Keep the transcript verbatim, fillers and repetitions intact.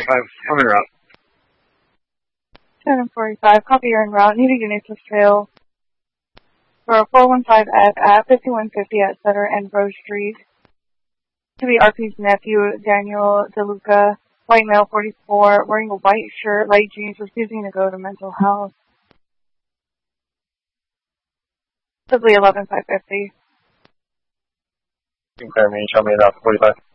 forty-five, I'm en route. ten forty-five, copy, you're en route. Need a unit to sail for four one five F at fifty-one fifty at Sutter and Rose Street. To be R P's nephew, Daniel DeLuca, white male, forty-four, wearing a white shirt, light jeans, refusing to go to mental health. Sibley eleven five fifty. Clear me, show me that forty-five.